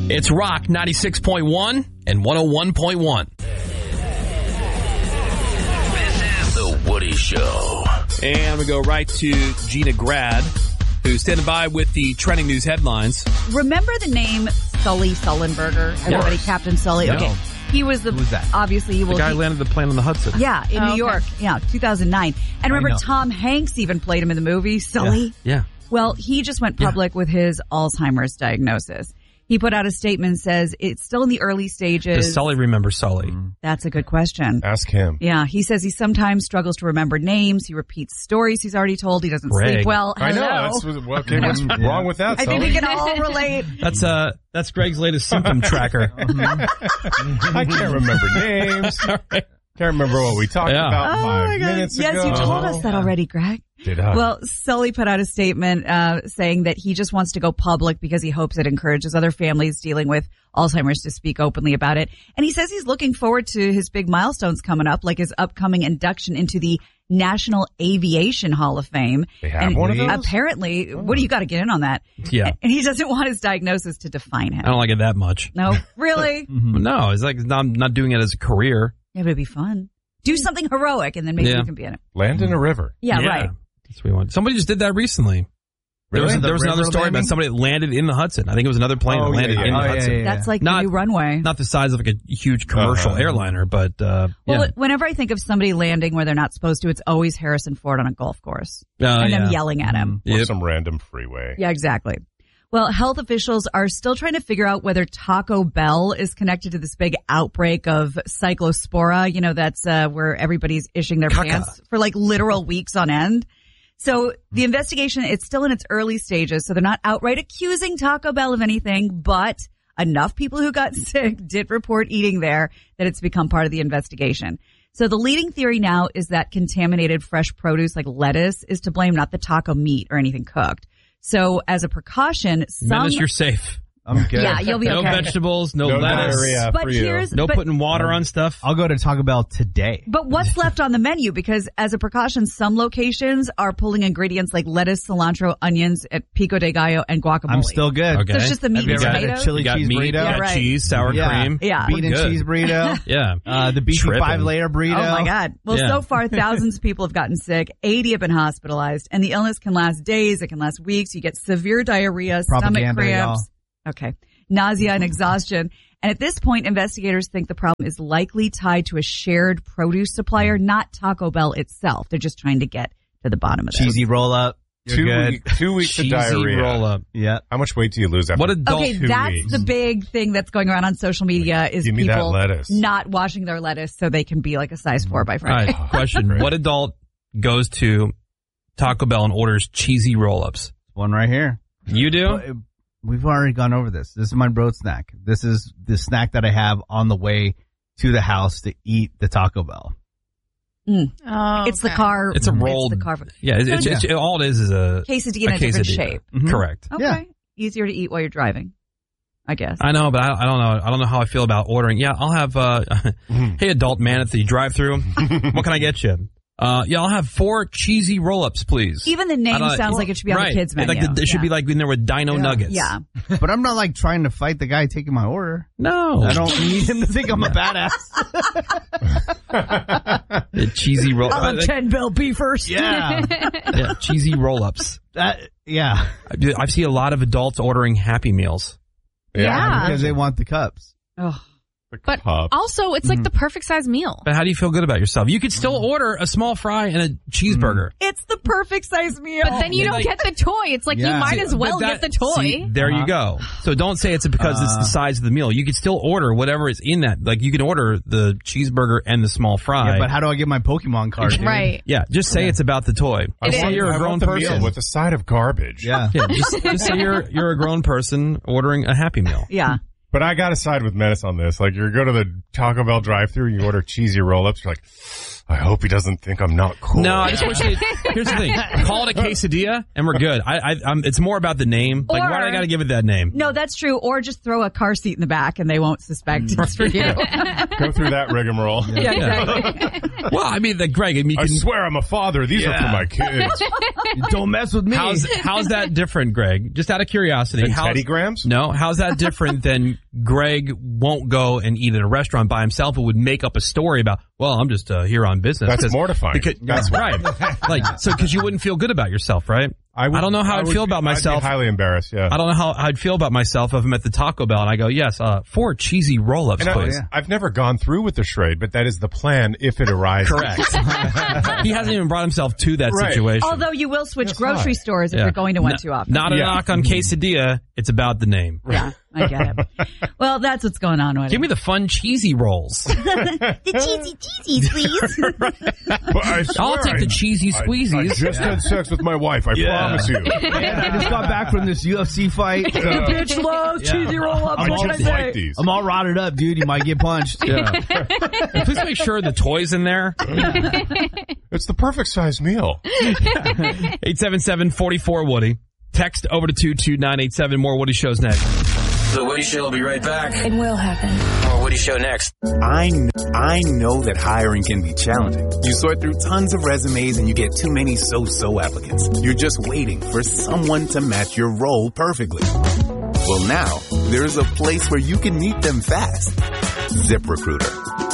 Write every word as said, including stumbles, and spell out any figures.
It's Rock ninety-six point one and one oh one point one. The Woody Show. And we go right to Gina Grad, who's standing by with the trending news headlines. Remember the name Sully Sullenberger? Everybody, Yes. Captain Sully? No. Okay. He was the, Who's that? obviously, he The will. guy he, landed the plane on the Hudson. yeah, in Oh, New okay. York. Yeah, two thousand nine. And remember, know. Tom Hanks even played him in the movie, Sully? Yeah. Well, he just went public with his Alzheimer's diagnosis. He put out a statement, says it's still in the early stages. Does Sully remember Sully? That's a good question. Ask him. Yeah, he says he sometimes struggles to remember names. He repeats stories he's already told. He doesn't Greg. sleep well. I know. Hello. That's what, okay, what's wrong with that, I think Sully? we can all relate. That's uh, that's Greg's latest symptom tracker. I can't remember names. Can't remember what we talked Yeah. about Oh five my God. minutes Yes, ago. you told us that already, Greg. Did I? Well, Sully put out a statement uh, saying that he just wants to go public because he hopes it encourages other families dealing with Alzheimer's to speak openly about it. And he says he's looking forward to his big milestones coming up, like his upcoming induction into the National Aviation Hall of Fame. They have and one of those? Apparently, what do you got to get in on that? Yeah. And he doesn't want his diagnosis to define him. I don't like it that much. No, really? No, it's like I'm not doing it as a career. Yeah, but it'd be fun. Do something heroic, and then maybe Yeah. you can be in it. Land in a river. Yeah, right. That's what we want. Somebody just did that recently. There Really? was, The there was another river story landing? about somebody that landed in the Hudson. I think it was another plane Oh, that yeah, landed yeah. in the Oh, yeah, Hudson. yeah, yeah. That's like Not- the new runway. Not the size of like a huge commercial Uh-huh. airliner, but uh, Well, yeah. whenever I think of somebody landing where they're not supposed to, it's always Harrison Ford on a golf course. Uh, and them yeah. yelling at him. Or Yep. some random freeway. Yeah, exactly. Well, health officials are still trying to figure out whether Taco Bell is connected to this big outbreak of cyclospora. You know, that's uh, where everybody's ishing their Caca. pants for like literal weeks on end. So the investigation, it's still in its early stages. So they're not outright accusing Taco Bell of anything, but enough people who got sick did report eating there that it's become part of the investigation. So the leading theory now is that contaminated fresh produce like lettuce is to blame, not the taco meat or anything cooked. So as a precaution, some Menace, you're safe. I'm good. yeah, you'll be No okay. vegetables, no, No lettuce, diarrhea But for you. here's no but, putting water on stuff. I'll go to Taco Bell today. but what's left on the menu? Because as a precaution, some locations are pulling ingredients like lettuce, cilantro, onions, at pico de gallo, and guacamole. I'm still good. Okay. So it's just the meat Have you and ever had a potato. chili You got cheese meat, burrito? you got Yeah, right. cheese, sour Yeah. cream. Yeah. Bean and Good. cheese burrito. Yeah. Uh, the beefy Tripping. five layer burrito. Oh my God. Well, Yeah. so far, thousands of people have gotten sick. eighty have been hospitalized, and the illness can last days. It can last weeks. You get severe diarrhea, stomach Propaganda, cramps. Okay. Nausea and exhaustion. And at this point, investigators think the problem is likely tied to a shared produce supplier, not Taco Bell itself. They're just trying to get to the bottom of this. Cheesy roll up. You're Two, good. week, two weeks Cheesy of diarrhea. roll up. Yeah. How much weight do you lose after What adult Okay, two that's weeks? the big thing that's going around on social media is Give me that people lettuce. not washing their lettuce so they can be like a size four by All Friday. right, question. What adult goes to Taco Bell and orders cheesy roll-ups? One right here. You do? Well, We've already gone over this. This is my road snack. This is the snack that I have on the way to the house to eat the Taco Bell. Mm. Oh, It's the okay. car. It's a rolled. It's the car. Yeah, it's, it's, it's, all it is is a Quesadilla in a, a different quesadilla. shape. Mhm. Correct. Okay. Yeah. Easier to eat while you're driving, I guess. I know, but I, I don't know. I don't know how I feel about ordering. Yeah, I'll have. Uh, hey, adult man at the drive-through. What can I get you? Uh, yeah, I'll have four cheesy roll-ups, please. Even the name I don't- sounds like it should be on right. the kids menu. Like the, it should yeah. be like in there with Dino Yeah. Nuggets. Yeah. But I'm not like trying to fight the guy taking my order. No. I don't need him to think I'm a badass. The cheesy roll. I'll have like- ten Bell beefers. Yeah. yeah, cheesy roll-ups. That, yeah. I, I've seen a lot of adults ordering Happy Meals. Yeah. Because they want the cups. Oh. But Cup. also, it's like the perfect size meal. But how do you feel good about yourself? You could still order a small fry and a cheeseburger. It's the perfect size meal. But then you don't Like- get the toy. It's like Yeah. you might See, as well but that- get the toy. see, there Uh-huh. you go. So don't say it's because it's the size of the meal. You could still order whatever is in that. Like you can order the cheeseburger and the small fry. Yeah, but how do I get my Pokemon card, dude? Right. Yeah, just say it's about the toy. I It want, is. You're a I grown want the person. meal with a side of garbage. Yeah. Yeah, just, just say you're you're a grown person ordering a Happy Meal. Yeah. But I got to side with Menace on this. Like, you go to the Taco Bell drive-thru and you order cheesy roll-ups. You're like, I hope he doesn't think I'm not cool. No, I just wish they, here's the thing. Call it a quesadilla and we're good. I, I, I'm, it's more about the name. Like, Or- why do I got to give it that name? No, that's true. Or just throw a car seat in the back and they won't suspect it's for you. Go through that rigmarole. Yeah, exactly. Well, I mean, like, Greg, I mean, you I can, swear I'm a father. These are Yeah. for my kids. Don't mess with me. how's, how's that different, Greg? Just out of curiosity. And how's- Teddy Grahams? No, how's that different than Greg won't go and eat at a restaurant by himself and would make up a story about, well, I'm just uh, here on business. That's Because- mortifying. Because, That's right. Like, so, because you wouldn't feel good about yourself, right? I, would, I don't know how I I'd would feel be- about myself. I'd be highly embarrassed, yeah. I don't know how I'd feel about myself if I'm at the Taco Bell and I go, yes, uh, four cheesy roll-ups, And I, please. I've never gone through with the charade, but that is the plan if it arises. Correct. He hasn't even brought himself to that Right. situation. Although you will switch That's grocery fine. stores if Yeah. you're going to one N- too often. Not a Yeah. knock on quesadilla. It's about the name. Yeah, I get it. Well, that's what's going on with Give it. me the fun cheesy rolls. the cheesy cheesies, please. But I I'll swear take I- the cheesy I- squeezies. I, just had sex with my wife. I Yeah. promise you. I just got back from this U F C fight. So Bitch loves cheesy roll-ups. I What can I just like say? these. I'm all rotted up, dude. You might get punched. Yeah. And please make sure the toy's in there. It's the perfect size meal. eight seven seven, four four, Woody. Text over to two two nine eight seven. More Woody shows next. The Woody Show will be right back. It will happen. More Woody Show next. I, kn- I know that hiring can be challenging. You sort through tons of resumes and you get too many so-so applicants. You're just waiting for someone to match your role perfectly. Well, now, there's a place where you can meet them fast. ZipRecruiter.